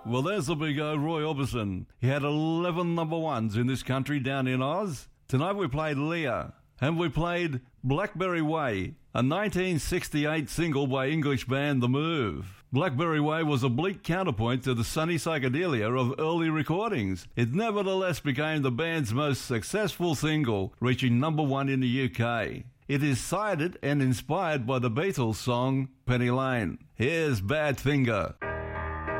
Well, there's the big O, Roy Orbison. He had 11 number ones in this country down in Oz. Tonight we played Leah, and we played Blackberry Way, a 1968 single by English band The Move. Blackberry Way was a bleak counterpoint to the sunny psychedelia of early recordings. It nevertheless became the band's most successful single, reaching number one in the UK. It is cited and inspired by the Beatles song Penny Lane. Here's Badfinger.